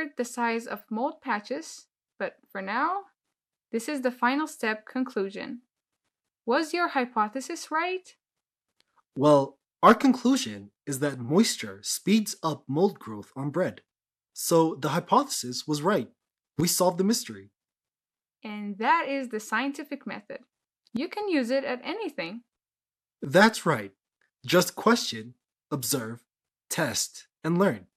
measured the size of mold patches, but for now, this is the final step conclusion. Was your hypothesis right? Well, our conclusion is that moisture speeds up mold growth on bread. So the hypothesis was right. We solved the mystery. And that is the scientific method. You can use it at anything. That's right. Just question, observe, test, and learn.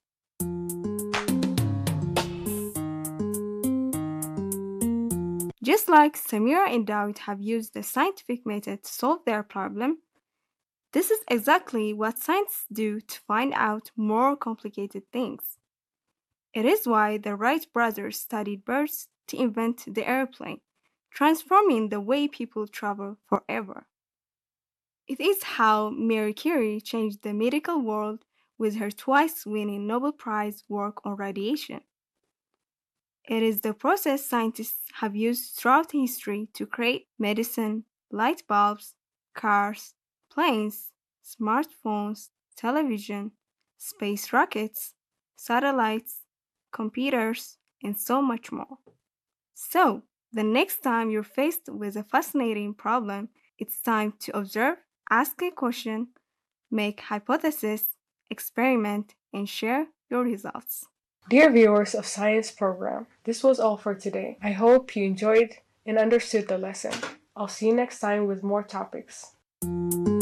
Just like Samira and Dawood have used the scientific method to solve their problem, this is exactly what scientists do to find out more complicated things. It is why the Wright brothers studied birds to invent the airplane, transforming the way people travel forever. It is how Marie Curie changed the medical world with her twice winning Nobel Prize work on radiation. It is the process scientists have used throughout history to create medicine, light bulbs, cars, planes, smartphones, television, space rockets, satellites, computers, and so much more. So, the next time you're faced with a fascinating problem, it's time to observe, ask a question, make hypotheses, experiment, and share your results. Dear viewers of Science Program, this was all for today. I hope you enjoyed and understood the lesson. I'll see you next time with more topics.